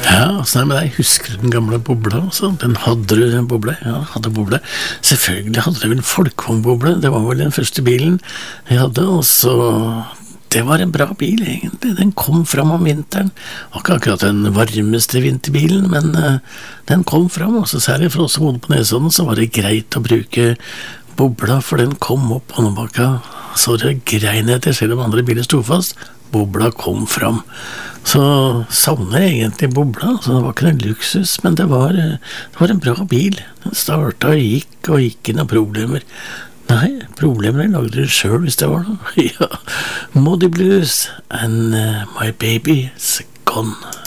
Ja, så er det med deg. Husker du den gamle bobla? Altså? Den hadde du, den boble? Ja, hadde boble. Selvfølgelig hadde du vel folkevognboble. Det var vel den første bilen jeg hadde, og så det var en bra bil, egentlig. Den kom fram om vinteren. Det var ikke akkurat den varmeste vinterbilen, men den kom fram, og så særlig for oss som bodde på Nesodden, så var det greit å bruke bobla, for den kom opp håndbakka, så det grein etter, selv om andre biler sto fast. Bobla kom fram. Så savner jeg egentlig bobla, så det var ikke en luksus, men det var en bra bil. Den startet og gikk inn av problemer. Nei, problemer lagde du selv hvis det var noe. Ja, Moody Blues and my baby's gone.